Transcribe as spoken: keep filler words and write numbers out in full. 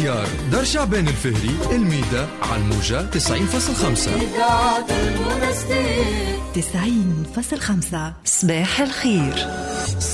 اختيار دار شعبان الفهري الميدة على الموجة تسعين فاصل خمسة. تسعين فاصل خمسة. صباح الخير.